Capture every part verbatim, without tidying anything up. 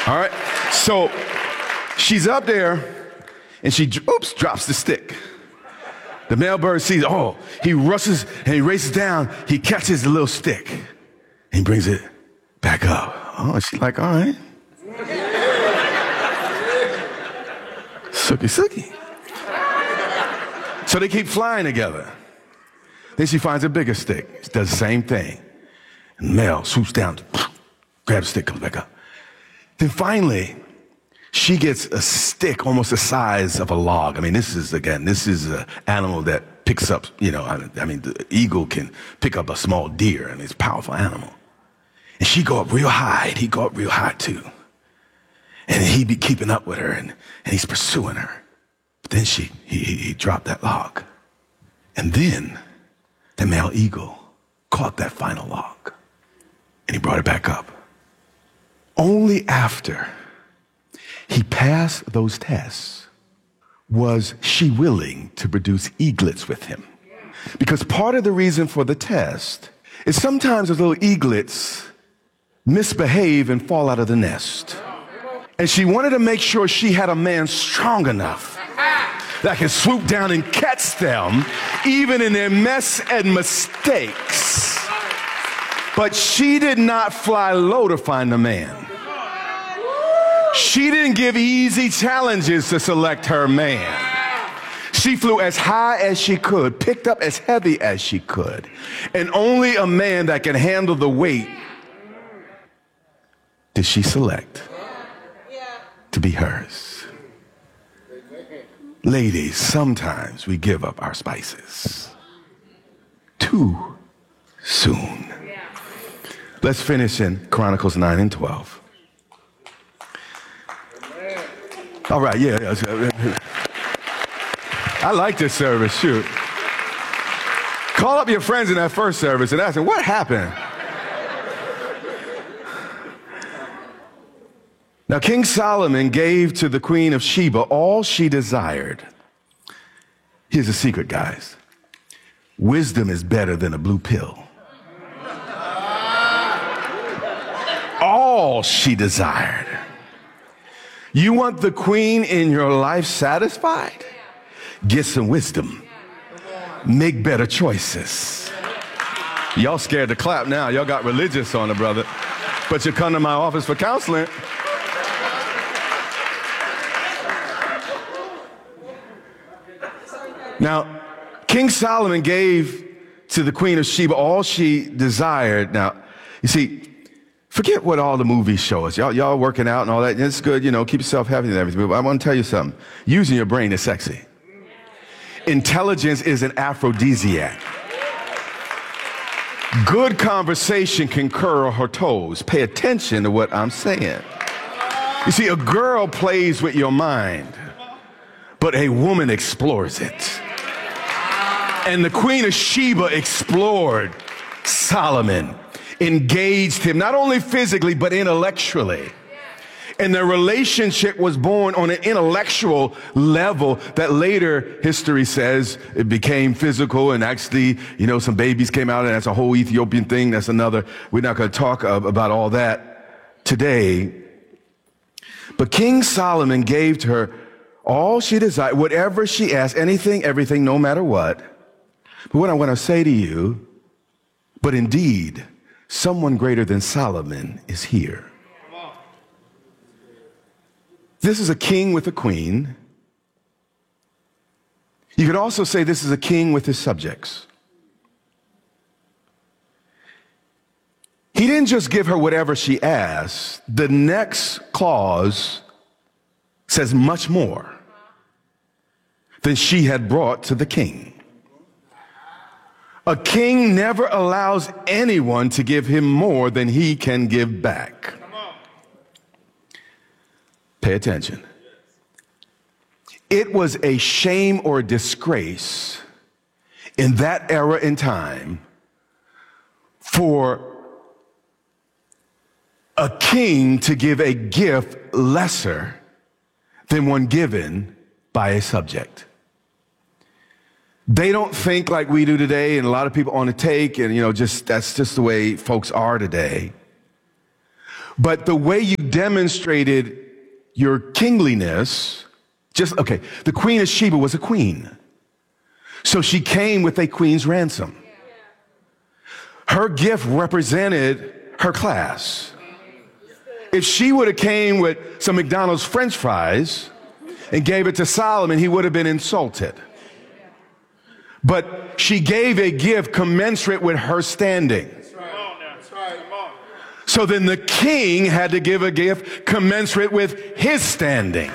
All right, so she's up there, and she, oops, drops the stick. The male bird sees, oh, he rushes and he races down. He catches the little stick, and he brings it back up. Oh, she's like, all right. Sookie, sookie. So they keep flying together. Then she finds a bigger stick. She does the same thing. And the male swoops down, grabs the stick, comes back up. Then finally, she gets a stick almost the size of a log. I mean, this is, again, this is an animal that picks up, you know, I mean, the eagle can pick up a small deer. I mean, it's a powerful animal. And she go up real high, and he go up real high too. And he be keeping up with her, and, and he's pursuing her. But then she, he, he dropped that log. And then the male eagle caught that final log, and he brought it back up. Only after he passed those tests was she willing to produce eaglets with him. Because part of the reason for the test is sometimes those little eaglets misbehave and fall out of the nest. And she wanted to make sure she had a man strong enough that can swoop down and catch them, even in their mess and mistakes. But she did not fly low to find a man. She didn't give easy challenges to select her man. She flew as high as she could, picked up as heavy as she could, and only a man that can handle the weight did she select to be hers. Ladies, sometimes we give up our spices too soon. Let's finish in Chronicles nine and twelve. All right, yeah, yeah. I like this service, shoot. Call up your friends in that first service and ask them, what happened? Now, King Solomon gave to the Queen of Sheba all she desired. Here's a secret, guys. Wisdom is better than a blue pill. All she desired. You want the queen in your life satisfied? Get some wisdom. Make better choices. Y'all scared to clap now. Y'all got religious on it, brother. But you come to my office for counseling. Now, King Solomon gave to the Queen of Sheba all she desired. Now, you see, forget what all the movies show us. Y'all, y'all working out and all that. It's good, you know, keep yourself happy and everything. But I want to tell you something. Using your brain is sexy. Intelligence is an aphrodisiac. Good conversation can curl her toes. Pay attention to what I'm saying. You see, a girl plays with your mind, but a woman explores it. And the Queen of Sheba explored Solomon, engaged him, not only physically, but intellectually. And their relationship was born on an intellectual level that later history says it became physical, and actually, you know, some babies came out, and that's a whole Ethiopian thing. That's another, we're not going to talk about all that today. But King Solomon gave to her all she desired, whatever she asked, anything, everything, no matter what. But what I want to say to you, but indeed, someone greater than Solomon is here. This is a king with a queen. You could also say this is a king with his subjects. He didn't just give her whatever she asked. The next clause says much more than she had brought to the king. A king never allows anyone to give him more than he can give back. Pay attention. It was a shame or disgrace in that era and time for a king to give a gift lesser than one given by a subject. They don't think like we do today, and a lot of people on the take, and you know, just that's just the way folks are today. But the way you demonstrated your kingliness, just, okay, the Queen of Sheba was a queen. So she came with a queen's ransom. Her gift represented her class. If she would have came with some McDonald's French fries and gave it to Solomon, he would have been insulted. But she gave a gift commensurate with her standing. So then the king had to give a gift commensurate with his standing.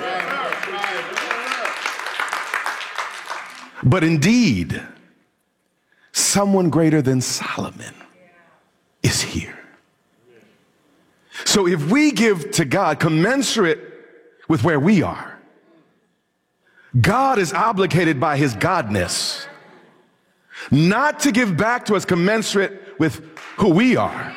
But indeed, someone greater than Solomon is here. So if we give to God commensurate with where we are, God is obligated by his godness not to give back to us commensurate with who we are.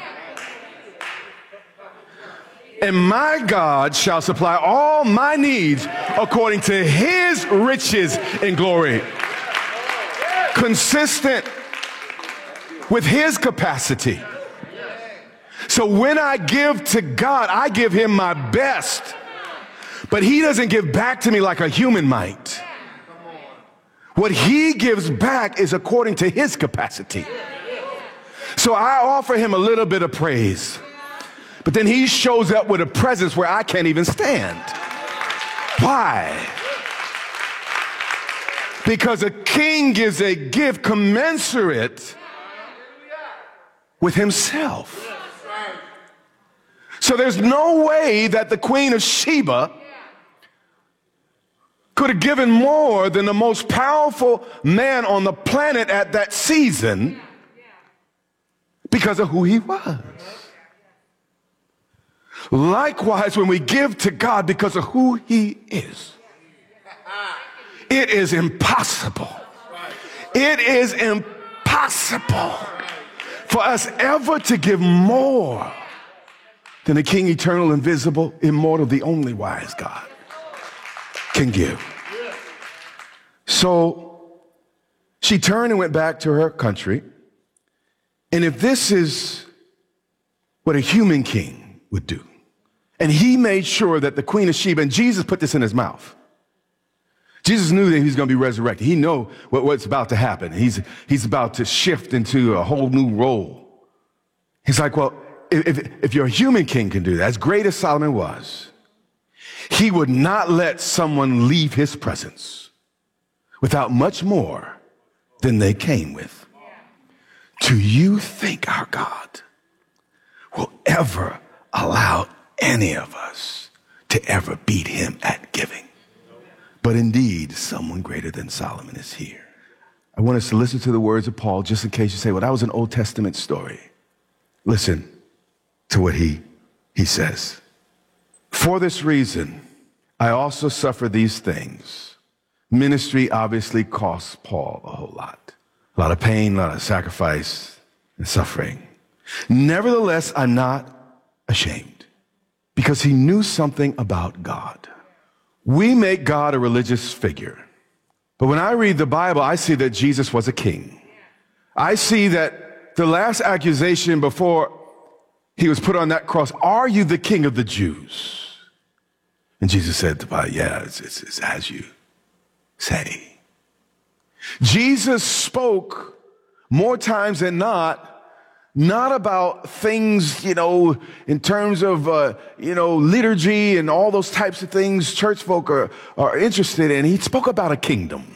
And my God shall supply all my needs according to his riches in glory, consistent with his capacity. So when I give to God, I give him my best, but he doesn't give back to me like a human might. What he gives back is according to his capacity. So I offer him a little bit of praise, but then he shows up with a presence where I can't even stand. Why? Because a king gives a gift commensurate with himself. So there's no way that the Queen of Sheba could have given more than the most powerful man on the planet at that season because of who he was. Likewise, when we give to God because of who he is, it is impossible. It is impossible for us ever to give more than the King, eternal, invisible, immortal, the only wise God can give. So she turned and went back to her country. And if this is what a human king would do, and he made sure that the Queen of Sheba, and Jesus put this in his mouth. Jesus knew that he was going to be resurrected. He knew what, what's about to happen. He's, he's about to shift into a whole new role. He's like, well, if, if your human king can do that, as great as Solomon was, he would not let someone leave his presence without much more than they came with. Do you think our God will ever allow any of us to ever beat him at giving? But indeed, someone greater than Solomon is here. I want us to listen to the words of Paul, just in case you say, well, that was an Old Testament story. Listen to what he, he says. For this reason, I also suffer these things. Ministry obviously costs Paul a whole lot. A lot of pain, a lot of sacrifice and suffering. Nevertheless, I'm not ashamed, because he knew something about God. We make God a religious figure. But when I read the Bible, I see that Jesus was a king. I see that the last accusation before he was put on that cross, are you the king of the Jews? And Jesus said, yeah, it's, it's, it's as you say. Jesus spoke more times than not, not about things, you know, in terms of, uh, you know, liturgy and all those types of things church folk are, are interested in. He spoke about a kingdom.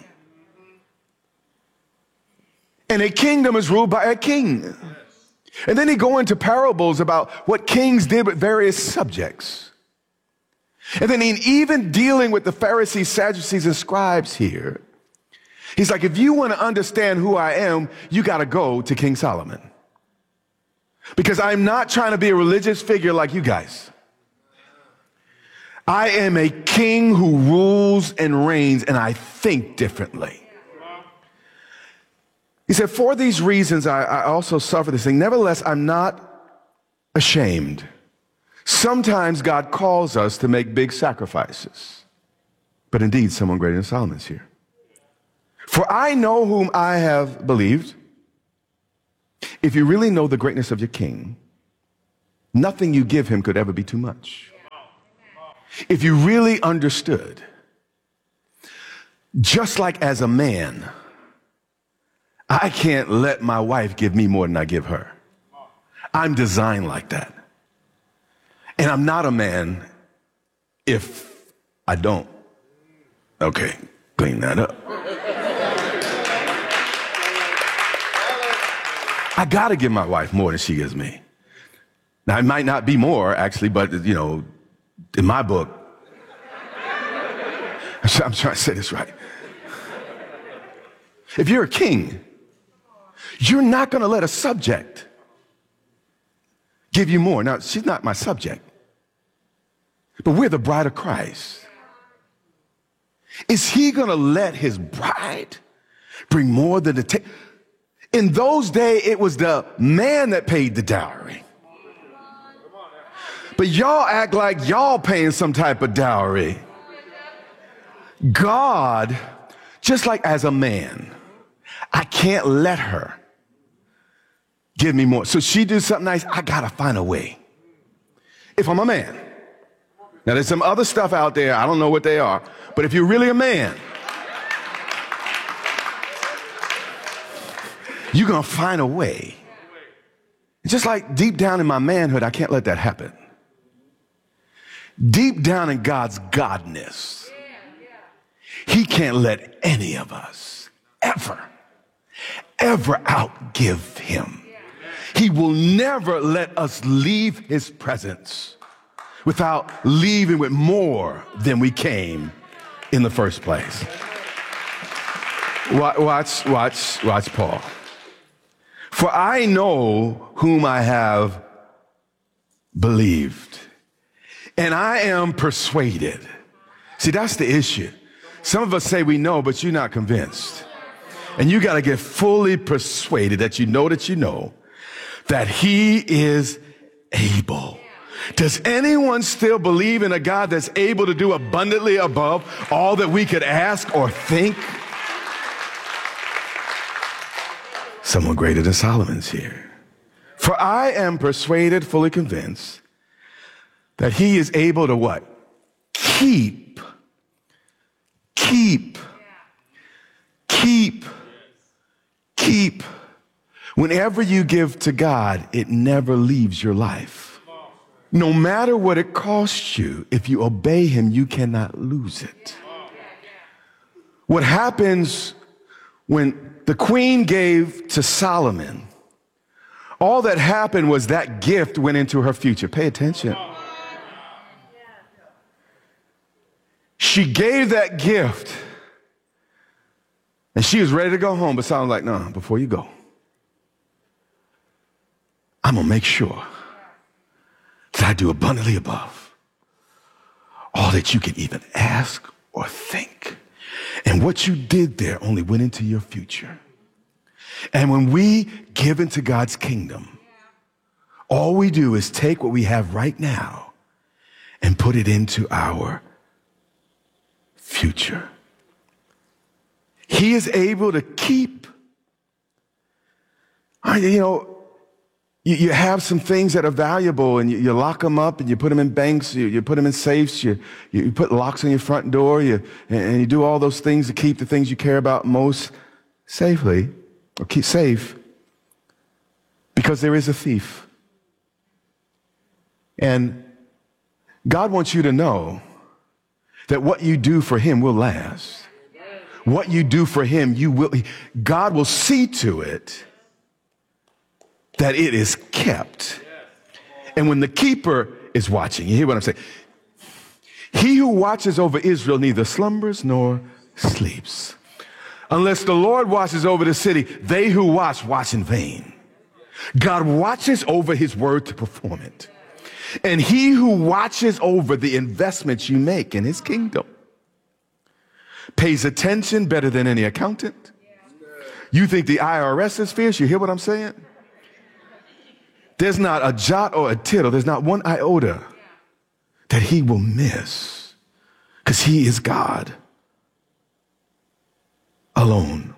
And a kingdom is ruled by a king. And then he go into parables about what kings did with various subjects. And then in even dealing with the Pharisees, Sadducees, and scribes here, he's like, if you want to understand who I am, you got to go to King Solomon. Because I'm not trying to be a religious figure like you guys. I am a king who rules and reigns, and I think differently. He said, for these reasons, I, I also suffer this thing. Nevertheless, I'm not ashamed. Sometimes God calls us to make big sacrifices. But indeed, someone greater than Solomon is here. For I know whom I have believed. If you really know the greatness of your king, Nothing you give him could ever be too much. If you really understood, just like as a man, I can't let my wife give me more than I give her. I'm designed like that. And I'm not a man if I don't. Okay, clean that up. I gotta give my wife more than she gives me. Now, it might not be more, actually, but, you know, in my book, I'm trying to say this right. If you're a king, you're not gonna let a subject give you more. Now, she's not my subject, but we're the bride of Christ. Is he gonna let his bride bring more than the ta- In those days, it was the man that paid the dowry. But y'all act like y'all paying some type of dowry. God, just like as a man, I can't let her give me more. So she do something nice, I gotta find a way. If I'm a man. Now there's some other stuff out there, I don't know what they are, but if you're really a man, you're gonna find a way. Just like deep down in my manhood, I can't let that happen. Deep down in God's godness, he can't let any of us ever, ever outgive him. He will never let us leave his presence without leaving with more than we came in the first place. Watch, watch, watch Paul. For I know whom I have believed, and I am persuaded. See, that's the issue. Some of us say we know, but you're not convinced. And you got to get fully persuaded that you know that you know that he is able. Does anyone still believe in a God that's able to do abundantly above all that we could ask or think? Someone greater than Solomon's here. For I am persuaded, fully convinced, that he is able to what? Keep, keep, keep, keep. Whenever you give to God, it never leaves your life. No matter what it costs you, if you obey him, you cannot lose it. What happens when the queen gave to Solomon, all that happened was that gift went into her future. Pay attention. She gave that gift and she was ready to go home, but Solomon's like, no, before you go, I'm going to make sure that I do abundantly above all that you can even ask or think. And what you did there only went into your future. And when we give into God's kingdom, all we do is take what we have right now and put it into our future. He is able to keep, you know, you, you have some things that are valuable and you, you lock them up and you put them in banks, you, you put them in safes, you, you put locks on your front door, you, and you do all those things to keep the things you care about most safely, or keep safe, because there is a thief. And God wants you to know that what you do for him will last. What you do for him, you will, God will see to it that it is kept. And when the keeper is watching, you hear what I'm saying? He who watches over Israel neither slumbers nor sleeps. Unless the Lord watches over the city, they who watch, watch in vain. God watches over his word to perform it. And he who watches over the investments you make in his kingdom pays attention better than any accountant. You think the I R S is fierce? You hear what I'm saying? There's not a jot or a tittle. There's not one iota that he will miss, because he is God alone.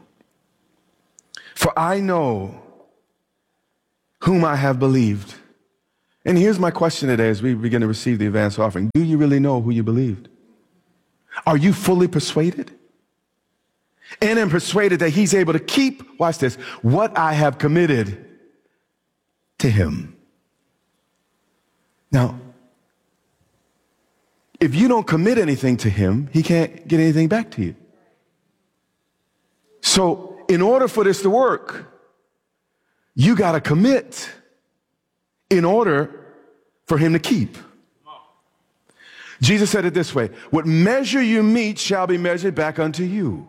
For I know whom I have believed, And here's my question today as we begin to receive the advance offering. Do you really know who you believed? Are you fully persuaded? And am persuaded that he's able to keep, watch this, what I have committed to him. Now, if you don't commit anything to him, he can't get anything back to you. So in order for this to work, you got to commit in order for him to keep. Jesus said it this way, what measure you meet shall be measured back unto you.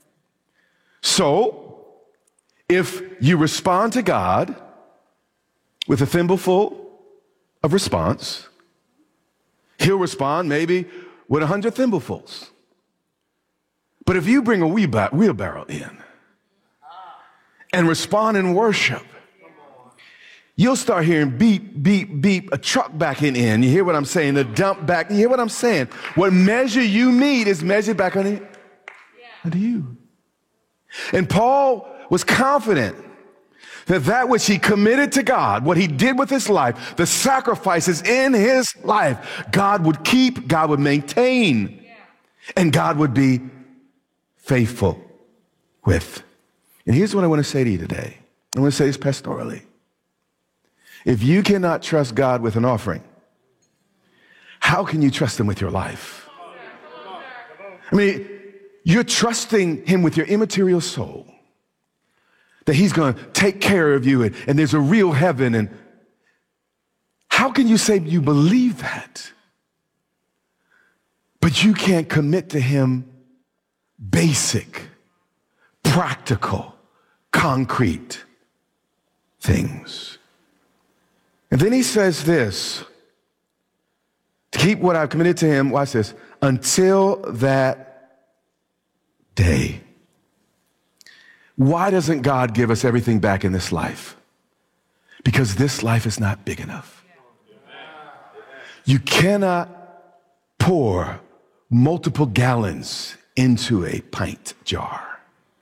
So if you respond to God with a thimbleful of response, he'll respond maybe with a hundred thimblefuls. But if you bring a wheelbarrow in and respond in worship, you'll start hearing beep, beep, beep, a truck backing in. You hear what I'm saying? The dump back. You hear what I'm saying? What measure you meet is measured back unto, yeah. unto you. And Paul was confident that that which he committed to God, what he did with his life, the sacrifices in his life, God would keep, God would maintain, yeah. and God would be faithful with. And here's what I want to say to you today. I want to say this pastorally. If you cannot trust God with an offering, how can you trust him with your life? I mean, you're trusting him with your immaterial soul, that he's going to take care of you and, and there's a real heaven. And how can you say you believe that, but you can't commit to him basic, practical, concrete things? And then he says this, to keep what I've committed to him, watch this, until that day. Why doesn't God give us everything back in this life? Because this life is not big enough. You cannot pour multiple gallons into a pint jar.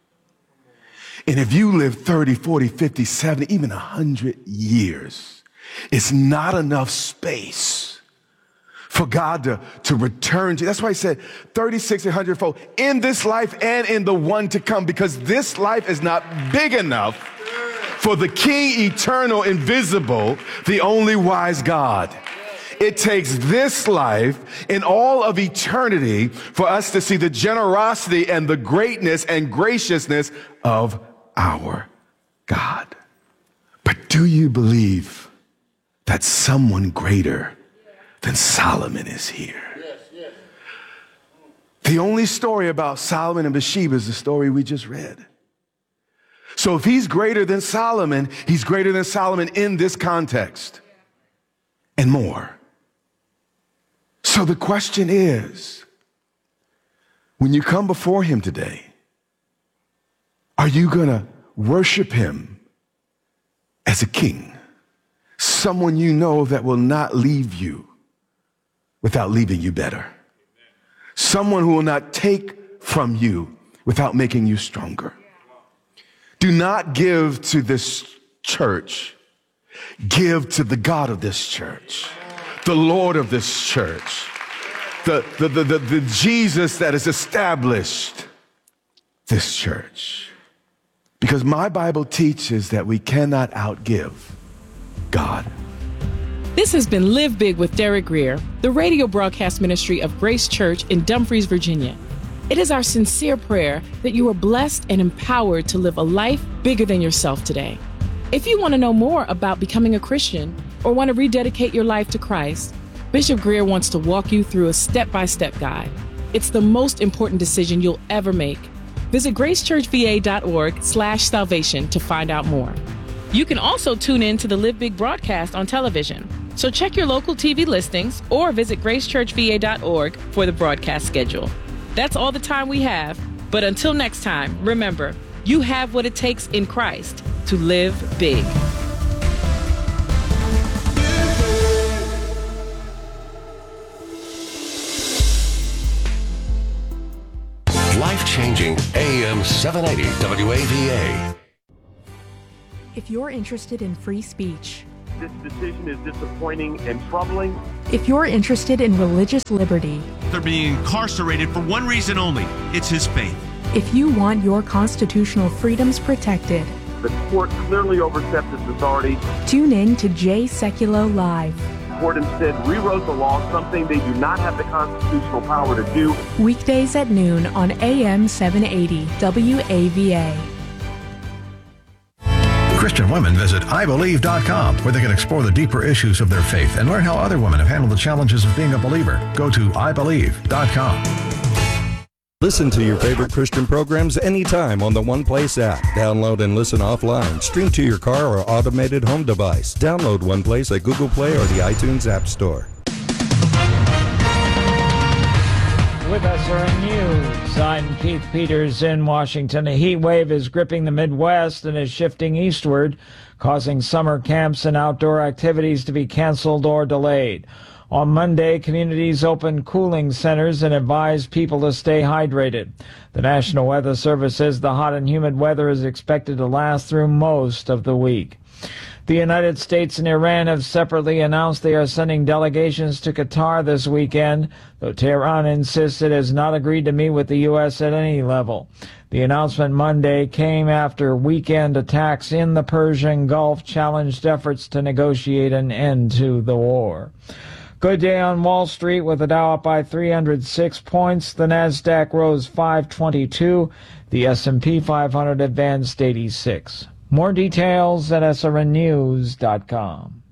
And if you live thirty, forty, fifty, seventy, even one hundred years, it's not enough space for God to, to return to. That's why he said thirty, sixty, one hundred fold in this life and in the one to come, because this life is not big enough for the King eternal, invisible, the only wise God. It takes this life and all of eternity for us to see the generosity and the greatness and graciousness of our God. But do you believe that someone greater than Solomon is here? Yes, yes. The only story about Solomon and Bathsheba is the story we just read. So if he's greater than Solomon, he's greater than Solomon in this context and more. So the question is, when you come before him today, are you going to worship him as a king? Someone you know that will not leave you without leaving you better. Someone who will not take from you without making you stronger. Do not give to this church. Give to the God of this church, the Lord of this church, the, the, the, the, the Jesus that has established this church. Because my Bible teaches that we cannot outgive God. This has been Live Big with Derek Grier, the radio broadcast ministry of Grace Church in Dumfries, Virginia. It is our sincere prayer that you are blessed and empowered to live a life bigger than yourself today. If you want to know more about becoming a Christian or want to rededicate your life to Christ, Bishop Grier wants to walk you through a step-by-step guide. It's the most important decision you'll ever make. Visit gracechurchva.org slash salvation to find out more. You can also tune in to the Live Big broadcast on television. So check your local T V listings or visit gracechurchva dot org for the broadcast schedule. That's all the time we have. But until next time, remember, you have what it takes in Christ to live big. Life-changing A M seven eighty W A V A. If you're interested in free speech, this decision is disappointing and troubling. If you're interested in religious liberty, they're being incarcerated for one reason only. It's his faith. If you want your constitutional freedoms protected, the court clearly overstepped its authority. Tune in to Jay Sekulow Live. The court instead rewrote the law, something they do not have the constitutional power to do. Weekdays at noon on A M seven eighty W A V A. Christian women visit I believe dot com, where they can explore the deeper issues of their faith and learn how other women have handled the challenges of being a believer. Go to I believe dot com. Listen to your favorite Christian programs anytime on the One Place app. Download and listen offline. Stream to your car or automated home device. Download One Place at Google Play or the iTunes App Store. With S R N News, I'm Keith Peters in Washington. A heat wave is gripping the Midwest and is shifting eastward, causing summer camps and outdoor activities to be canceled or delayed. On Monday, communities opened cooling centers and advised people to stay hydrated. The National Weather Service says the hot and humid weather is expected to last through most of the week. The United States and Iran have separately announced they are sending delegations to Qatar this weekend, though Tehran insists it has not agreed to meet with the U S at any level. The announcement Monday came after weekend attacks in the Persian Gulf challenged efforts to negotiate an end to the war. Good day on Wall Street with the Dow up by three hundred six points. The Nasdaq rose five twenty-two. The S and P five hundred advanced eighty-six. More details at S R N news dot com.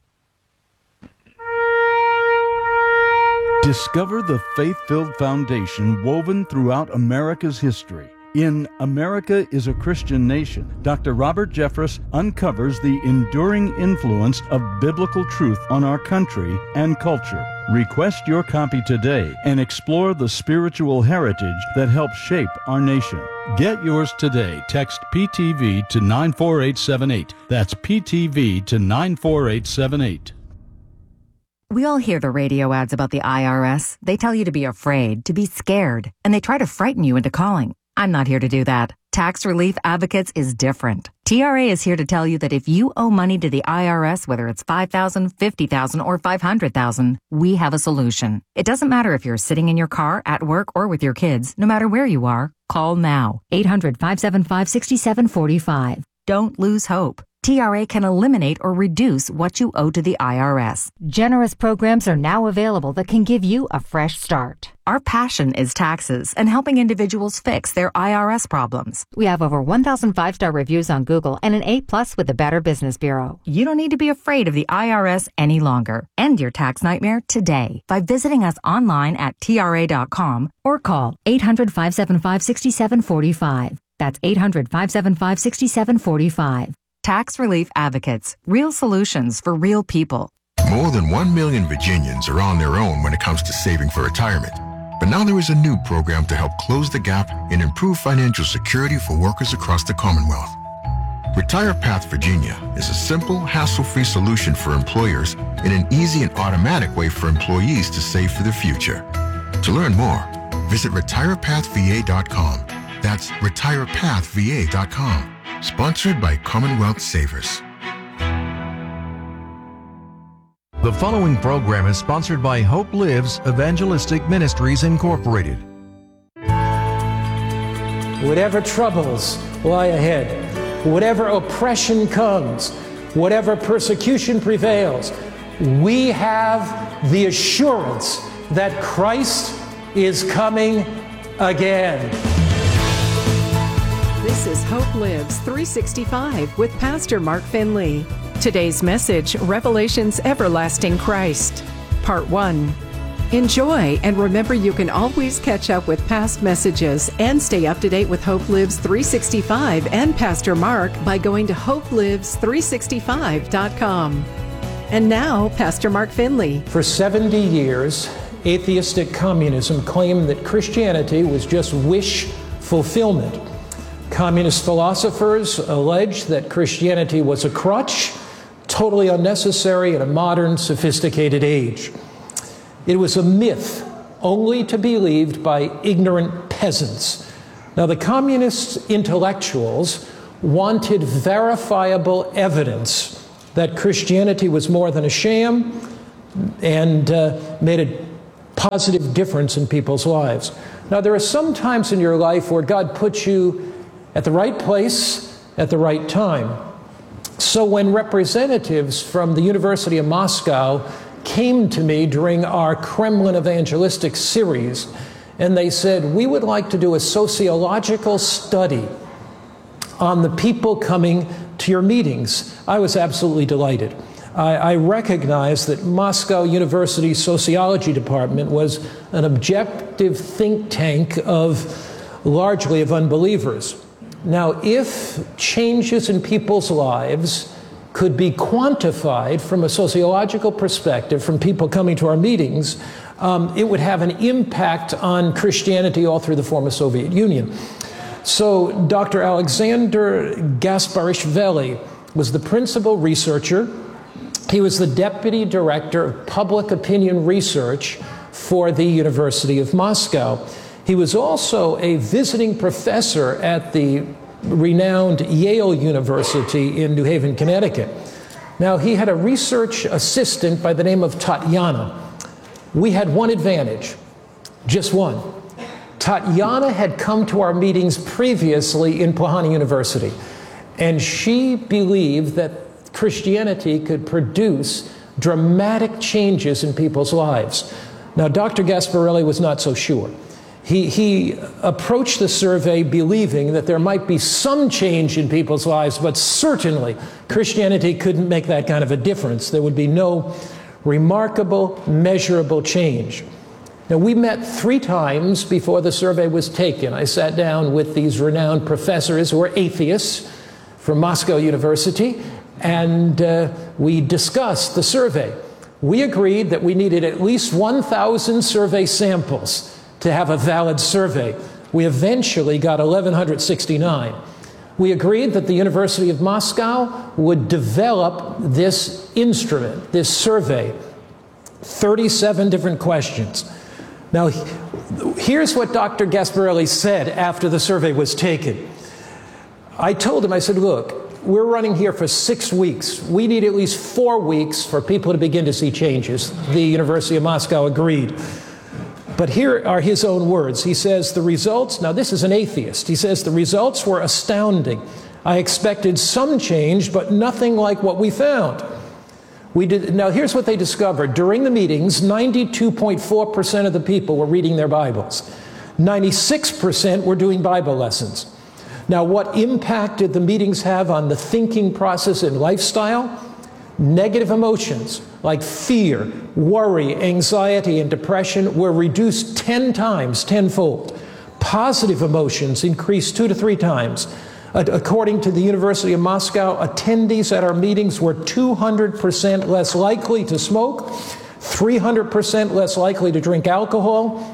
Discover the faith-filled foundation woven throughout America's history. In America is a Christian Nation, Doctor Robert Jeffress uncovers the enduring influence of biblical truth on our country and culture. Request your copy today and explore the spiritual heritage that helped shape our nation. Get yours today. Text P T V to nine four eight seven eight. That's P T V to nine four eight seven eight. We all hear the radio ads about the I R S. They tell you to be afraid, to be scared, and they try to frighten you into calling. I'm not here to do that. Tax Relief Advocates is different. T R A is here to tell you that if you owe money to the I R S, whether it's five thousand dollars, fifty thousand dollars, or five hundred thousand dollars, we have a solution. It doesn't matter if you're sitting in your car, at work, or with your kids. No matter where you are, call now. eight hundred, five seven five, six seven four five. Don't lose hope. T R A can eliminate or reduce what you owe to the I R S. Generous programs are now available that can give you a fresh start. Our passion is taxes and helping individuals fix their I R S problems. We have over one thousand five-star reviews on Google and an A plus with the Better Business Bureau. You don't need to be afraid of the I R S any longer. End your tax nightmare today by visiting us online at T R A dot com or call eight hundred, five seven five, six seven four five. That's eight hundred, five seven five, six seven four five. Tax Relief Advocates. Real solutions for real people. More than one million Virginians are on their own when it comes to saving for retirement. But now there is a new program to help close the gap and improve financial security for workers across the Commonwealth. Retire Path Virginia is a simple, hassle-free solution for employers and an easy and automatic way for employees to save for the future. To learn more, visit retire path V A dot com. That's retire path V A dot com. Sponsored by Commonwealth Savers. The following program is sponsored by Hope Lives Evangelistic Ministries, Incorporated. Whatever troubles lie ahead, whatever oppression comes, whatever persecution prevails, we have the assurance that Christ is coming again. This is Hope Lives three sixty-five with Pastor Mark Finley. Today's message, Revelation's Everlasting Christ. Part one. Enjoy, and remember you can always catch up with past messages and stay up to date with Hope Lives three sixty-five and Pastor Mark by going to hope lives three sixty-five dot com. And now, Pastor Mark Finley. For seventy years, atheistic communism claimed that Christianity was just wish fulfillment. Communist philosophers alleged that Christianity was a crutch, totally unnecessary in a modern, sophisticated age. It was a myth only to be believed by ignorant peasants. Now, the communist intellectuals wanted verifiable evidence that Christianity was more than a sham and uh, made a positive difference in people's lives. Now, there are some times in your life where God puts you at the right place at the right time. So when representatives from the University of Moscow came to me during our Kremlin evangelistic series, and they said, we would like to do a sociological study on the people coming to your meetings, I was absolutely delighted. I, I recognized that Moscow University Sociology Department was an objective think tank of largely of unbelievers. Now, if changes in people's lives could be quantified from a sociological perspective from people coming to our meetings, um, it would have an impact on Christianity all through the former Soviet Union. So Doctor Alexander Gasparishvili was the principal researcher. He was the deputy director of public opinion research for the University of Moscow. He was also a visiting professor at the renowned Yale University in New Haven, Connecticut. Now, he had a research assistant by the name of Tatiana. We had one advantage, just one. Tatiana had come to our meetings previously in Pohana University, and she believed that Christianity could produce dramatic changes in people's lives. Now, Doctor Gasparelli was not so sure. He, he approached the survey believing that there might be some change in people's lives, but certainly Christianity couldn't make that kind of a difference. There would be no remarkable, measurable change. Now, we met three times before the survey was taken. I sat down with these renowned professors who are atheists from Moscow University, and uh, we discussed the survey. We agreed that we needed at least one thousand survey samples to have a valid survey. We eventually got eleven sixty-nine. We agreed that the University of Moscow would develop this instrument, this survey, thirty-seven different questions. Now, here's what Doctor Gasparelli said after the survey was taken. I told him, I said, look, we're running here for six weeks. We need at least four weeks for people to begin to see changes. The University of Moscow agreed. But here are his own words. He says, the results, now this is an atheist, he says, the results were astounding. I expected some change, but nothing like what we found. We did, now here's what they discovered. During the meetings, ninety-two point four percent of the people were reading their Bibles. ninety-six percent were doing Bible lessons. Now, what impact did the meetings have on the thinking process and lifestyle? Negative emotions like fear, worry, anxiety, and depression were reduced ten times, tenfold. Positive emotions increased two to three times. According to the University of Moscow, attendees at our meetings were two hundred percent less likely to smoke, three hundred percent less likely to drink alcohol.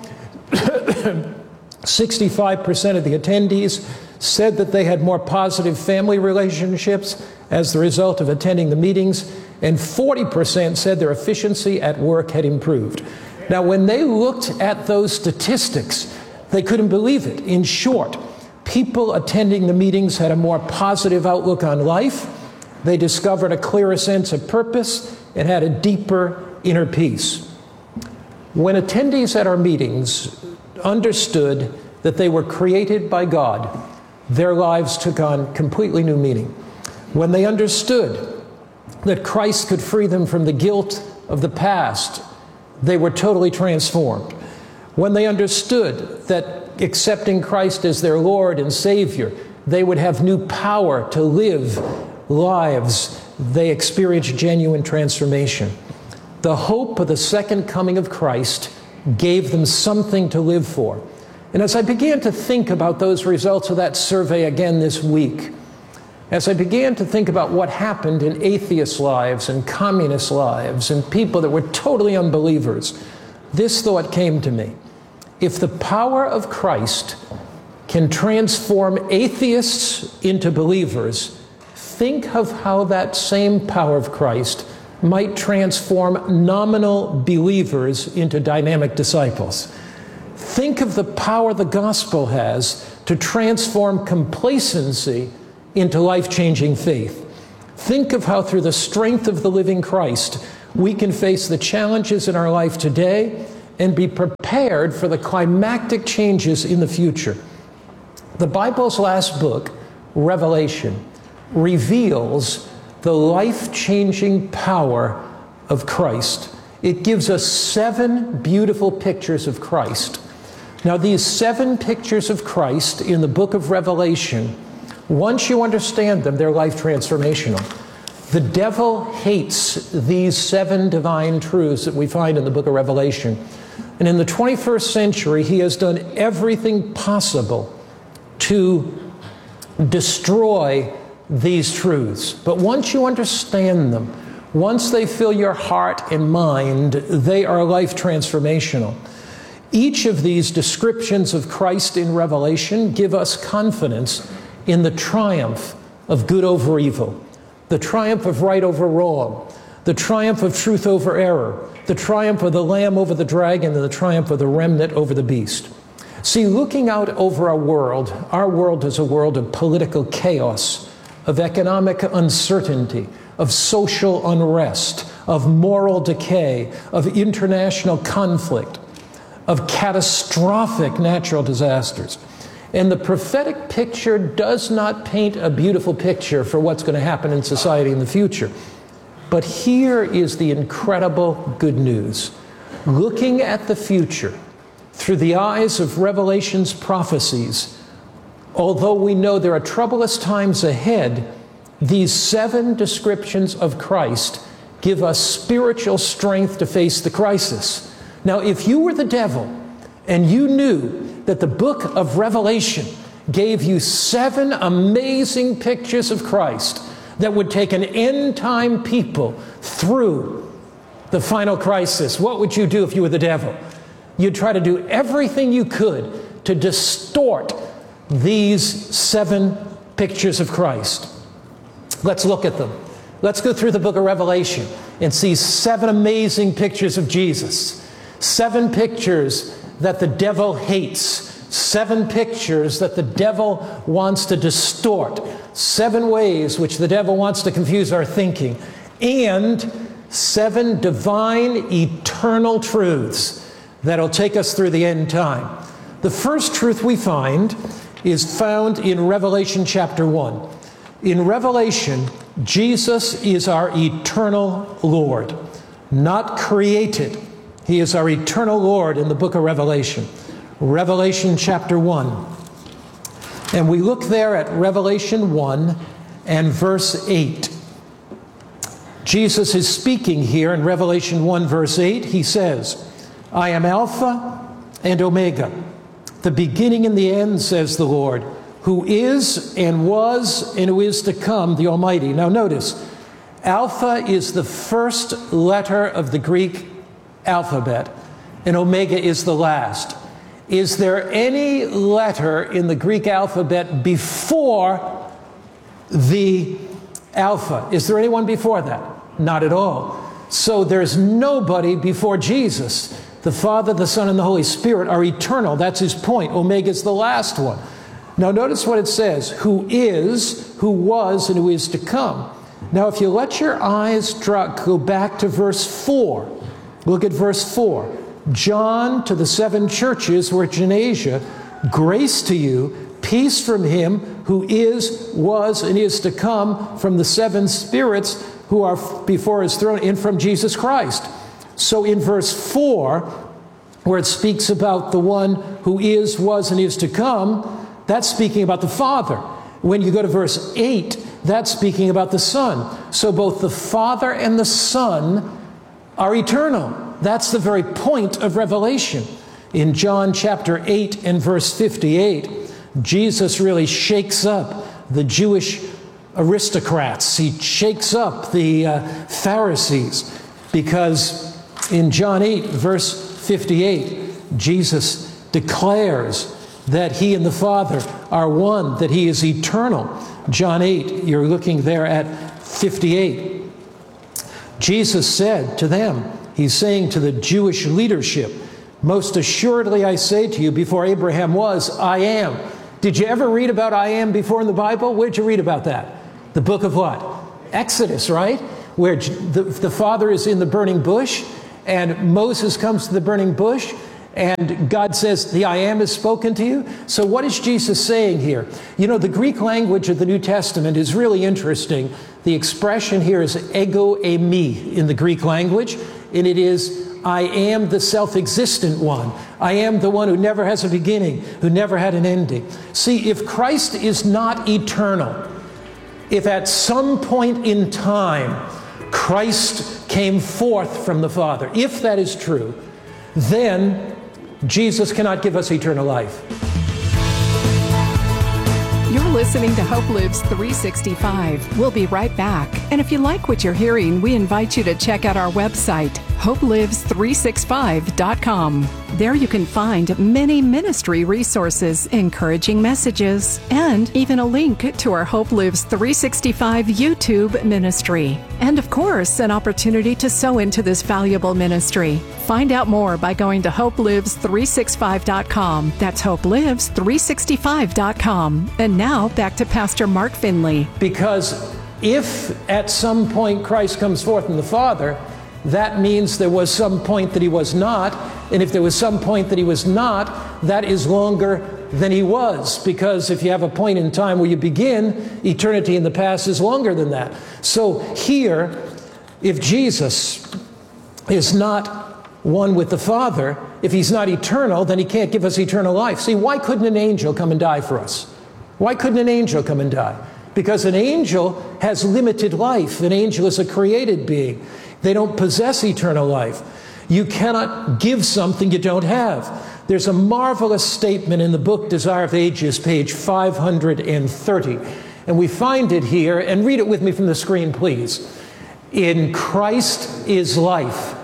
sixty-five percent of the attendees said that they had more positive family relationships as the result of attending the meetings, and forty percent said their efficiency at work had improved. Now, when they looked at those statistics, they couldn't believe it. In short, people attending the meetings had a more positive outlook on life. They discovered a clearer sense of purpose and had a deeper inner peace. When attendees at our meetings understood that they were created by God, their lives took on completely new meaning. When they understood that Christ could free them from the guilt of the past, they were totally transformed. When they understood that accepting Christ as their Lord and Savior, they would have new power to live lives, they experienced genuine transformation. The hope of the second coming of Christ gave them something to live for. And as I began to think about those results of that survey again this week, as I began to think about what happened in atheist lives and communist lives and people that were totally unbelievers, this thought came to me. If the power of Christ can transform atheists into believers, think of how that same power of Christ might transform nominal believers into dynamic disciples. Think of the power the gospel has to transform complacency into life-changing faith. Think of how through the strength of the living Christ, we can face the challenges in our life today and be prepared for the climactic changes in the future. The Bible's last book, Revelation, reveals the life-changing power of Christ. It gives us seven beautiful pictures of Christ. Now, these seven pictures of Christ in the book of Revelation, once you understand them, they're life transformational. The devil hates these seven divine truths that we find in the book of Revelation. And in the twenty-first century, he has done everything possible to destroy these truths. But once you understand them, once they fill your heart and mind, they are life transformational. Each of these descriptions of Christ in Revelation give us confidence in the triumph of good over evil, the triumph of right over wrong, the triumph of truth over error, the triumph of the Lamb over the dragon, and the triumph of the remnant over the beast. See, looking out over our world, our world is a world of political chaos, of economic uncertainty, of social unrest, of moral decay, of international conflict, of catastrophic natural disasters. And the prophetic picture does not paint a beautiful picture for what's going to happen in society in the future. But here is the incredible good news. Looking at the future through the eyes of Revelation's prophecies, although we know there are troublous times ahead, these seven descriptions of Christ give us spiritual strength to face the crisis. Now, if you were the devil and you knew that the book of Revelation gave you seven amazing pictures of Christ that would take an end-time people through the final crisis, what would you do if you were the devil? You'd try to do everything you could to distort these seven pictures of Christ. Let's look at them. Let's go through the book of Revelation and see seven amazing pictures of Jesus. Seven pictures that the devil hates. Seven pictures that the devil wants to distort. Seven ways which the devil wants to confuse our thinking. And seven divine, eternal truths that'll take us through the end time. The first truth we find is found in Revelation chapter one. In Revelation, Jesus is our eternal Lord, not created. He is our eternal Lord in the book of Revelation. Revelation chapter one. And we look there at Revelation one and verse eight. Jesus is speaking here in Revelation one verse eight. He says, I am Alpha and Omega, the beginning and the end, says the Lord, who is and was and who is to come, the Almighty. Now notice, Alpha is the first letter of the Greek alphabet, and Omega is the last. Is there any letter in the Greek alphabet before the Alpha? Is there anyone before that? Not at all. So there's nobody before Jesus. The Father, the Son, and the Holy Spirit are eternal. That's his point. Omega is the last one. Now notice what it says, who is, who was, and who is to come. Now if you let your eyes drop, go back to verse four. Look at verse four. John to the seven churches which in Asia, grace to you, peace from him who is, was, and is to come, from the seven spirits who are before his throne, and from Jesus Christ. So in verse four, where it speaks about the one who is, was, and is to come, that's speaking about the Father. When you go to verse eight, that's speaking about the Son. So both the Father and the Son are eternal. That's the very point of Revelation. In John chapter eight and verse fifty-eight, Jesus really shakes up the Jewish aristocrats. He shakes up the uh, Pharisees, because in John eight verse fifty-eight, Jesus declares that he and the Father are one, that he is eternal. John eight, you're looking there at fifty-eight. Jesus said to them, he's saying to the Jewish leadership, most assuredly I say to you, before Abraham was, I am. Did you ever read about I am before in the Bible? Where'd you read about that? The book of what? Exodus, right? Where the, the Father is in the burning bush, and Moses comes to the burning bush, and God says, the I Am has spoken to you. So what is Jesus saying here? You know, the Greek language of the New Testament is really interesting. The expression here is ego eimi in the Greek language, and it is, I am the self-existent one. I am the one who never has a beginning, who never had an ending. See, if Christ is not eternal, if at some point in time Christ came forth from the Father, if that is true, then Jesus cannot give us eternal life. You're listening to Hope Lives three sixty-five. We'll be right back. And if you like what you're hearing, we invite you to check out our website, hope lives three sixty-five dot com. There you can find many ministry resources, encouraging messages, and even a link to our Hope Lives three sixty-five YouTube ministry. And of course, an opportunity to sow into this valuable ministry. Find out more by going to hope lives three sixty-five dot com. That's hope lives three sixty-five dot com. And now back to Pastor Mark Finley. Because if at some point Christ comes forth from the Father, that means there was some point that he was not. And if there was some point that he was not, that is longer than he was. Because if you have a point in time where you begin, eternity in the past is longer than that. So here, if Jesus is not one with the Father, if he's not eternal, then he can't give us eternal life. See, why couldn't an angel come and die for us? Why couldn't an angel come and die? Because an angel has limited life. An angel is a created being. They don't possess eternal life. You cannot give something you don't have. There's a marvelous statement in the book Desire of Ages, page five hundred thirty. And we find it here, and read it with me from the screen, please. In Christ is life,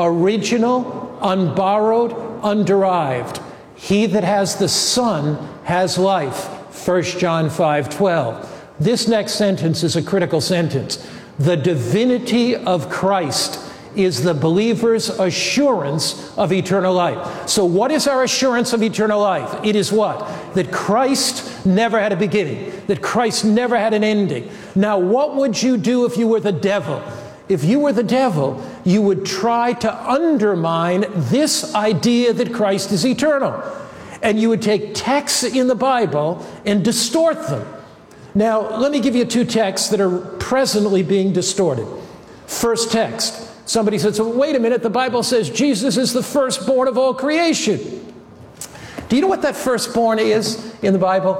original, unborrowed, underived. He that has the Son has life. First John five twelve. This next sentence is a critical sentence. The divinity of Christ is the believer's assurance of eternal life. So what is our assurance of eternal life? It is what? That Christ never had a beginning, that Christ never had an ending. Now, what would you do if you were the devil? If you were the devil, you would try to undermine this idea that Christ is eternal. And you would take texts in the Bible and distort them. Now, let me give you two texts that are presently being distorted. First text. Somebody says, so wait a minute, the Bible says Jesus is the firstborn of all creation. Do you know what that firstborn is in the Bible?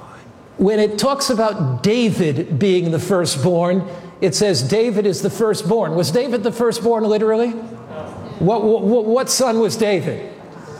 When it talks about David being the firstborn, it says David is the firstborn. Was David the firstborn literally? What, what, what son was David?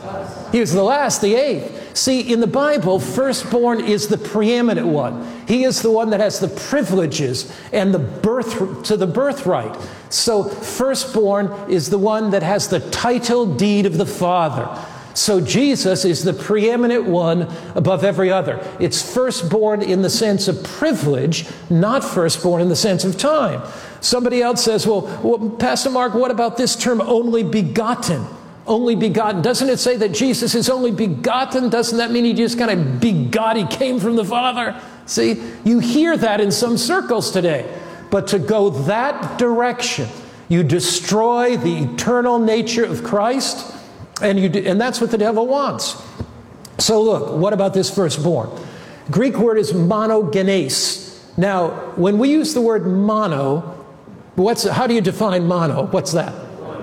He was the last, the eighth. See, in the Bible, firstborn is the preeminent one. He is the one that has the privileges and the birth to the birthright. So firstborn is the one that has the title deed of the Father. So Jesus is the preeminent one above every other. It's firstborn in the sense of privilege, not firstborn in the sense of time. Somebody else says, well, well Pastor Mark, what about this term only begotten? Only begotten. Doesn't it say that Jesus is only begotten? Doesn't that mean he just kind of begot, he came from the Father? See, you hear that in some circles today. But to go that direction, you destroy the eternal nature of Christ, and you do, and that's what the devil wants. So look, what about this firstborn? Greek word is monogenes. Now, when we use the word mono, what's how do you define mono? What's that?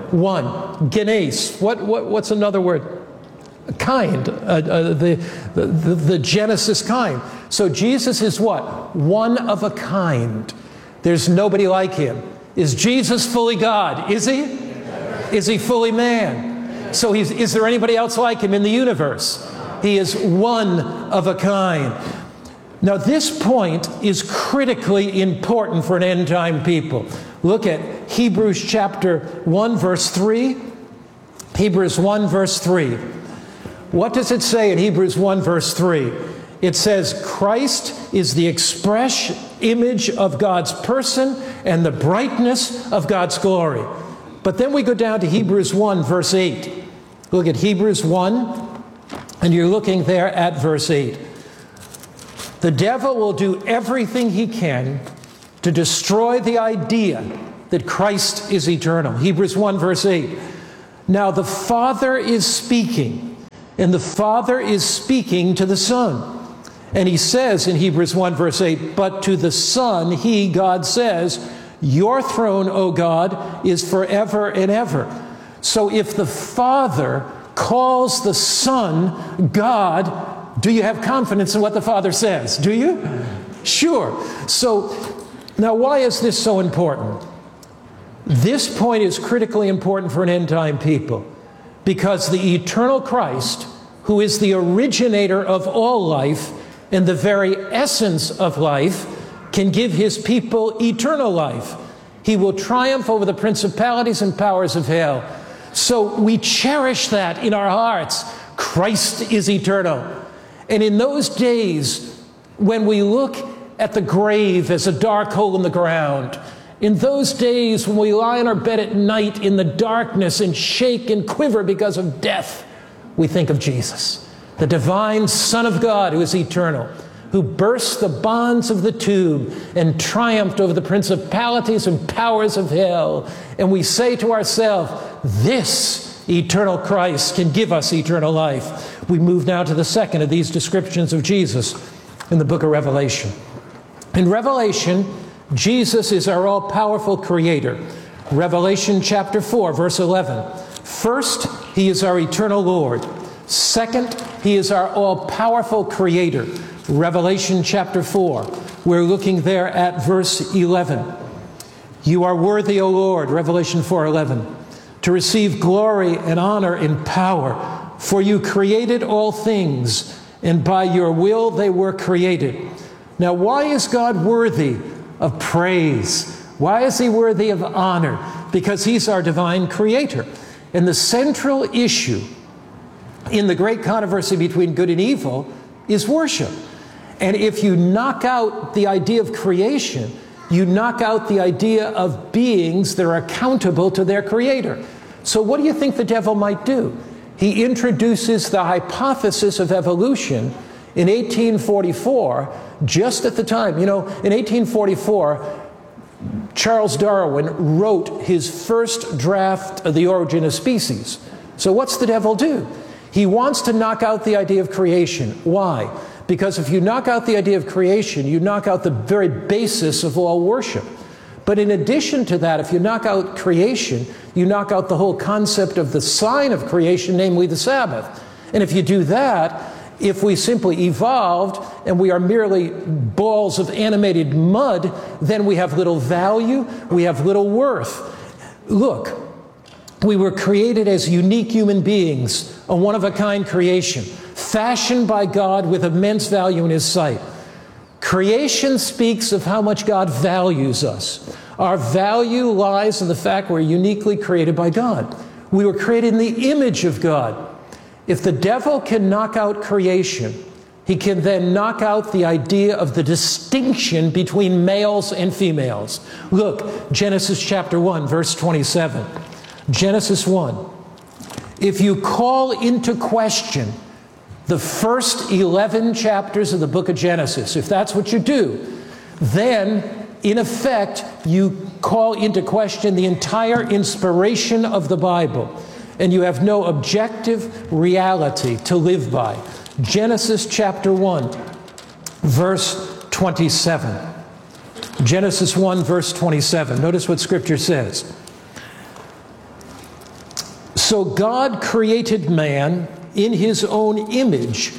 One. Genes. What, what, what's another word? Kind. Uh, uh, the, the, the Genesis kind. So Jesus is what? One of a kind. There's nobody like him. Is Jesus fully God? Is he? Is he fully man? So he's, is there anybody else like him in the universe? He is one of a kind. Now this point is critically important for an end-time people. Look at Hebrews chapter one, verse three. Hebrews one, verse three. What does it say in Hebrews one, verse three? It says, Christ is the express image of God's person and the brightness of God's glory. But then we go down to Hebrews one, verse eight. Look at Hebrews one, and you're looking there at verse eight. The devil will do everything he can to destroy the idea that Christ is eternal. Hebrews one, verse eight. Now the Father is speaking, and the Father is speaking to the Son. And he says in Hebrews one, verse eight, but to the Son, he, God, says, your throne, O God, is forever and ever. So if the Father calls the Son God, do you have confidence in what the Father says? Do you? Sure. So now why is this so important? This point is critically important for an end-time people, because the eternal Christ, who is the originator of all life and the very essence of life, can give his people eternal life. He will triumph over the principalities and powers of hell. So we cherish that in our hearts. Christ is eternal. And in those days, when we look at the grave as a dark hole in the ground, in those days when we lie in our bed at night in the darkness and shake and quiver because of death, we think of Jesus, the divine Son of God who is eternal, who burst the bonds of the tomb and triumphed over the principalities and powers of hell. And we say to ourselves, this eternal Christ can give us eternal life. We move now to the second of these descriptions of Jesus in the book of Revelation. In Revelation, Jesus is our all-powerful creator. Revelation chapter four, verse eleven. First, he is our eternal Lord. Second, he is our all-powerful creator. Revelation chapter four. We're looking there at verse eleven. You are worthy, O Lord, Revelation four eleven, to receive glory and honor and power, for you created all things, and by your will they were created. Now, why is God worthy of praise? Why is he worthy of honor? Because he's our divine creator. And the central issue in the great controversy between good and evil is worship. And if you knock out the idea of creation, you knock out the idea of beings that are accountable to their creator. So what do you think the devil might do? He introduces the hypothesis of evolution in eighteen forty-four, just at the time. You know, in eighteen forty-four, Charles Darwin wrote his first draft of The Origin of Species. So what's the devil do? He wants to knock out the idea of creation. Why? Because if you knock out the idea of creation, you knock out the very basis of all worship. But in addition to that, if you knock out creation, you knock out the whole concept of the sign of creation, namely the Sabbath. And if you do that, if we simply evolved and we are merely balls of animated mud, then we have little value, we have little worth. Look, we were created as unique human beings, a one-of-a-kind creation, fashioned by God with immense value in his sight. Creation speaks of how much God values us. Our value lies in the fact we're uniquely created by God. We were created in the image of God. If the devil can knock out creation, he can then knock out the idea of the distinction between males and females. Look, Genesis chapter one, verse twenty-seven. Genesis one. If you call into question the first eleven chapters of the book of Genesis, if that's what you do, then in effect you call into question the entire inspiration of the Bible, and you have no objective reality to live by. Genesis chapter one, verse twenty-seven. Genesis one, verse twenty-seven. Notice what Scripture says. So God created man in his own image.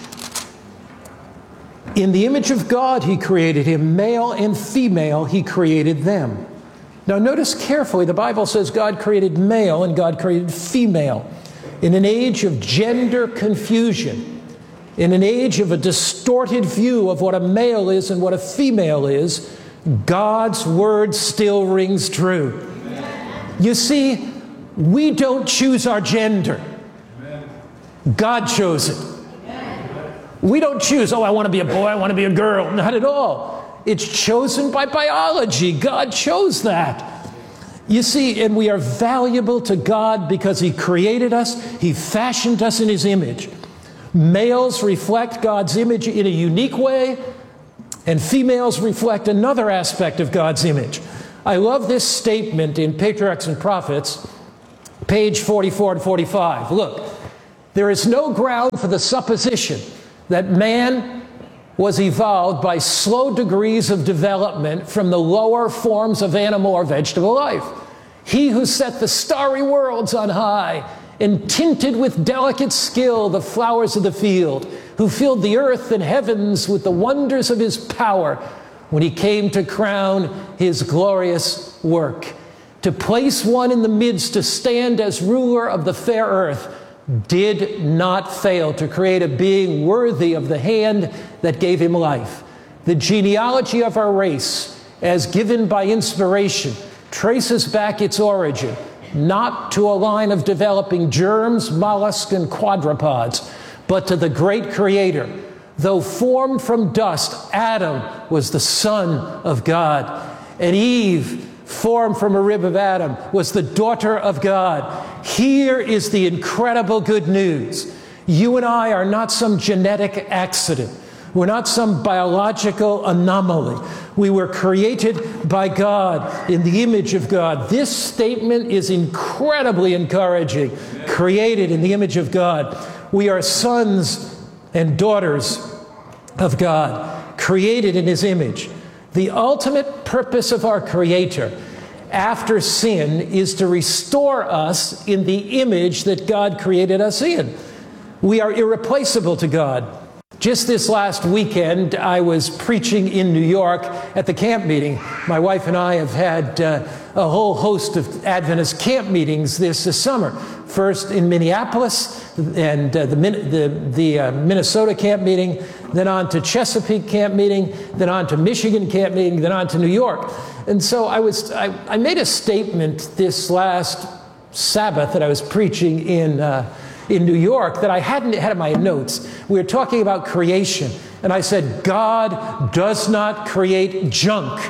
In the image of God he created him, male and female he created them. Now notice carefully, the Bible says God created male and God created female. In an age of gender confusion, in an age of a distorted view of what a male is and what a female is, God's word still rings true. You see, we don't choose our gender. God chose it. We don't choose, oh, I want to be a boy, I want to be a girl. Not at all. It's chosen by biology. God chose that. You see, and we are valuable to God because he created us. He fashioned us in his image. Males reflect God's image in a unique way. And females reflect another aspect of God's image. I love this statement in Patriarchs and Prophets, page forty-four and forty-five. Look, there is no ground for the supposition that man was evolved by slow degrees of development from the lower forms of animal or vegetable life. He who set the starry worlds on high and tinted with delicate skill the flowers of the field, who filled the earth and heavens with the wonders of his power, when he came to crown his glorious work, to place one in the midst to stand as ruler of the fair earth, did not fail to create a being worthy of the hand that gave him life. The genealogy of our race, as given by inspiration, traces back its origin, not to a line of developing germs, mollusks, and quadrupeds, but to the great Creator. Though formed from dust, Adam was the Son of God, and Eve, formed from a rib of Adam, was the daughter of God. Here is the incredible good news. You and I are not some genetic accident. We're not some biological anomaly. We were created by God in the image of God. This statement is incredibly encouraging. Created in the image of God. We are sons and daughters of God, created in His image. The ultimate purpose of our Creator after sin is to restore us in the image that God created us in. We are irreplaceable to God. Just this last weekend, I was preaching in New York at the camp meeting. My wife and I have had uh, a whole host of Adventist camp meetings this, this summer. First in Minneapolis, and uh, the, the, the uh, Minnesota camp meeting, then on to Chesapeake camp meeting, then on to Michigan camp meeting, then on to New York. And so I was, I, I made a statement this last Sabbath that I was preaching in uh, in New York that I hadn't had in my notes. We were talking about creation, and I said, God does not create junk.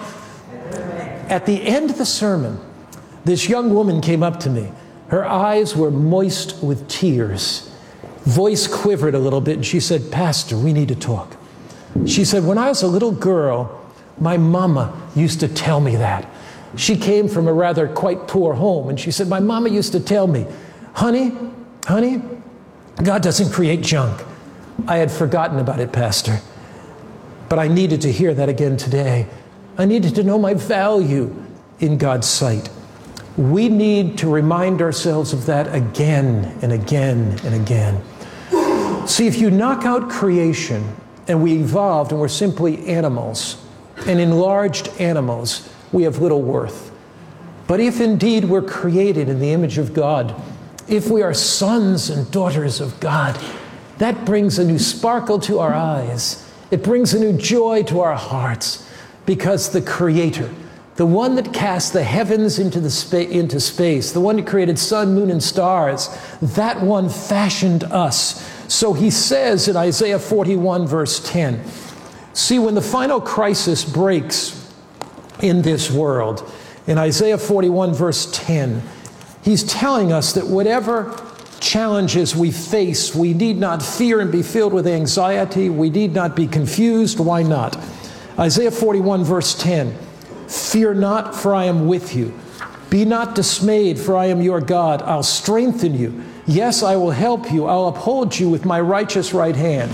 At the end of the sermon, this young woman came up to me. Her eyes were moist with tears. Voice quivered a little bit, and she said, Pastor, we need to talk. She said, when I was a little girl, my mama used to tell me that. She came from a rather quite poor home, and she said, my mama used to tell me, honey, honey, God doesn't create junk. I had forgotten about it, Pastor, but I needed to hear that again today. I needed to know my value in God's sight. We need to remind ourselves of that again and again and again. See, if you knock out creation and we evolved and we're simply animals, and enlarged animals, we have little worth. But if indeed we're created in the image of God, if we are sons and daughters of God, that brings a new sparkle to our eyes. It brings a new joy to our hearts, because the Creator, the one that cast the heavens into, the spa- into space, the one that created sun, moon, and stars, that one fashioned us. So he says in Isaiah forty-one, verse ten, see, when the final crisis breaks in this world, in Isaiah forty-one, verse ten, he's telling us that whatever challenges we face, we need not fear and be filled with anxiety. We need not be confused. Why not? Isaiah forty-one, verse ten, fear not, for I am with you. Be not dismayed, for I am your God. I'll strengthen you. Yes, I will help you. I'll uphold you with my righteous right hand.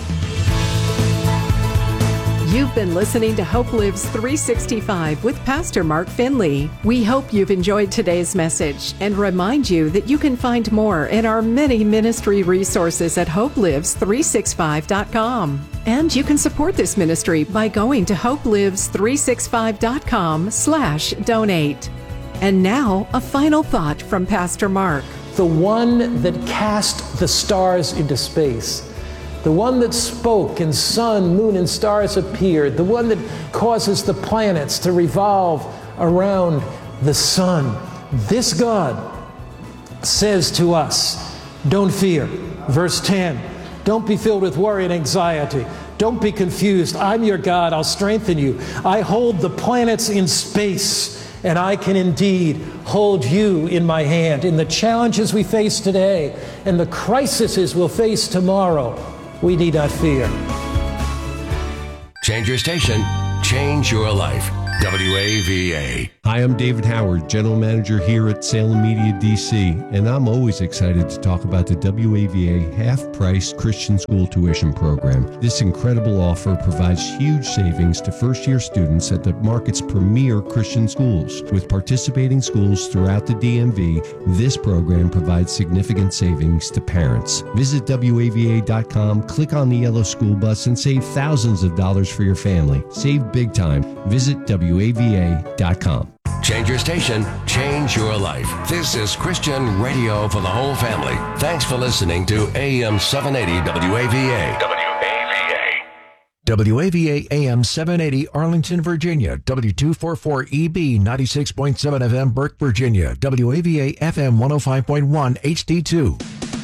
You've been listening to Hope Lives three sixty-five with Pastor Mark Finley. We hope you've enjoyed today's message and remind you that you can find more in our many ministry resources at hope lives three sixty-five dot com. And you can support this ministry by going to hope lives three sixty-five dot com slash donate. And now, a final thought from Pastor Mark. The one that cast the stars into space, the one that spoke and sun, moon, and stars appeared, the one that causes the planets to revolve around the sun. This God says to us, don't fear. Verse ten, don't be filled with worry and anxiety. Don't be confused. I'm your God. I'll strengthen you. I hold the planets in space, and I can indeed hold you in my hand. In the challenges we face today and the crises we'll face tomorrow, we need not fear. Change your station. change your life. W A V A. Hi, I'm David Howard, General Manager here at Salem Media D C, and I'm always excited to talk about the W A V A half-price Christian school tuition program. This incredible offer provides huge savings to first-year students at the market's premier Christian schools. With participating schools throughout the D M V, this program provides significant savings to parents. Visit W A V A dot com, click on the yellow school bus, and save thousands of dollars for your family. Save big time. Visit W A V A dot com. Change your station, change your life. This is Christian radio for the whole family. Thanks for listening to A M seven eighty W A V A. W A V A. W A V A A M seven eighty Arlington, Virginia. W two forty-four E B ninety-six point seven F M Burke, Virginia. W A V A F M one oh five point one H D two.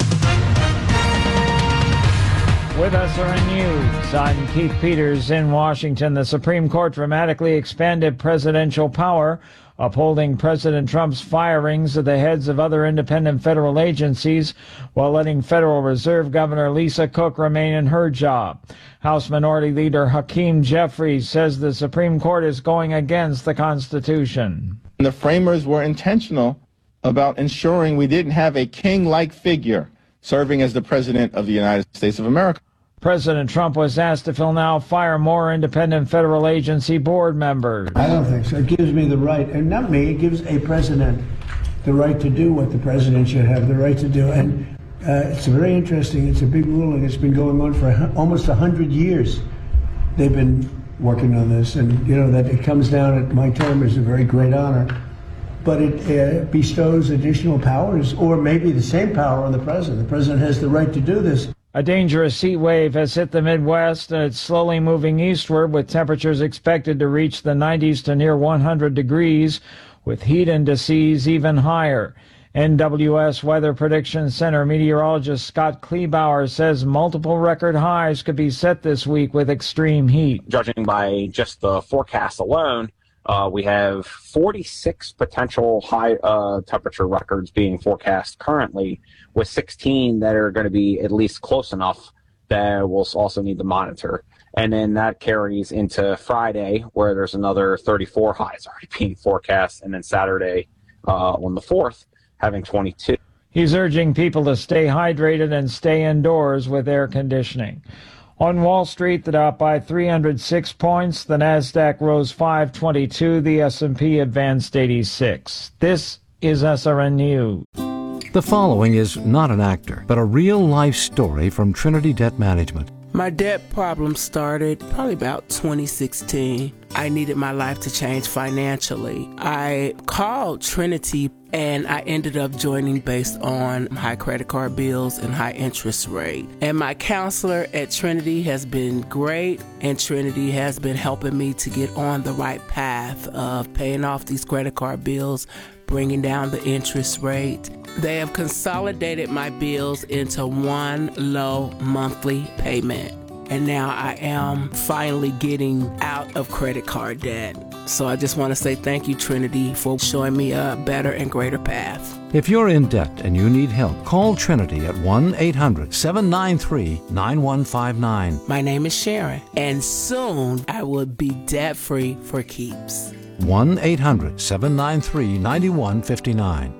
With S R N News, I'm Keith Peters in Washington. The Supreme Court dramatically expanded presidential power, upholding President Trump's firings of the heads of other independent federal agencies while letting Federal Reserve Governor Lisa Cook remain in her job. House Minority Leader Hakeem Jeffries says the Supreme Court is going against the Constitution. The framers were intentional about ensuring we didn't have a king-like figure serving as the President of the United States of America. President Trump was asked if he'll now fire more independent federal agency board members. I don't think so. It gives me the right, and not me, it gives a president the right to do what the president should have the right to do. And uh, it's very interesting. It's a big ruling. It's been going on for a, almost one hundred years. They've been working on this, and you know that it comes down at my term is a very great honor. But it uh, bestows additional powers, or maybe the same power on the president. The president has the right to do this. A dangerous heat wave has hit the Midwest, and it's slowly moving eastward, with temperatures expected to reach the nineties to near one hundred degrees, with heat indices even higher. N W S Weather Prediction Center meteorologist Scott Kleebauer says multiple record highs could be set this week with extreme heat. Judging by just the forecast alone, Uh, we have forty-six potential high uh, temperature records being forecast currently, with sixteen that are going to be at least close enough that we'll also need to monitor. And then that carries into Friday, where there's another thirty-four highs already being forecast, and then Saturday uh, on the fourth, having twenty-two. He's urging people to stay hydrated and stay indoors with air conditioning. On Wall Street, the Dow up by three hundred six points. The Nasdaq rose five twenty-two. The S and P advanced eighty-six. This is S R N News. The following is not an actor, but a real-life story from Trinity Debt Management. My debt problem started probably about twenty sixteen. I needed my life to change financially. I called Trinity and I ended up joining based on high credit card bills and high interest rate. And my counselor at Trinity has been great, and Trinity has been helping me to get on the right path of paying off these credit card bills, bringing down the interest rate. They have consolidated my bills into one low monthly payment. And now I am finally getting out of credit card debt. So I just want to say thank you, Trinity, for showing me a better and greater path. If you're in debt and you need help, call Trinity at one eight hundred seven nine three nine one five nine. My name is Sharon, and soon I will be debt-free for keeps. one eight hundred seven nine three nine one five nine.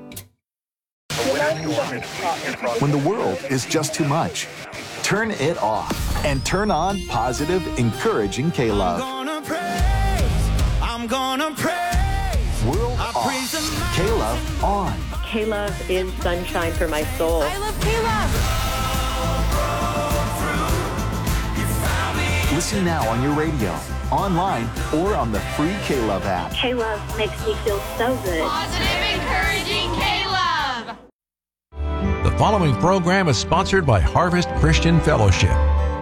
When the world is just too much, turn it off and turn on positive, encouraging K-Love. I'm gonna praise, I'm gonna praise. World I off, praise K-Love on. K-Love is sunshine for my soul. I love K-Love. Listen now on your radio, online, or on the free K-Love app. K-Love makes me feel so good. Positive, encouraging K-Love. The following program is sponsored by Harvest Christian Fellowship.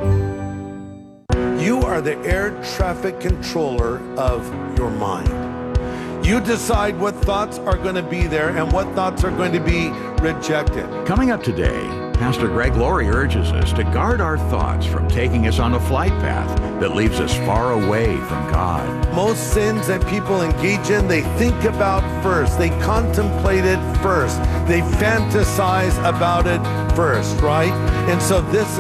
You are the air traffic controller of your mind. You decide what thoughts are going to be there and what thoughts are going to be rejected. Coming up today, Pastor Greg Laurie urges us to guard our thoughts from taking us on a flight path that leaves us far away from God. Most sins that people engage in, they think about first. They contemplate it first. They fantasize about it first, right? And so this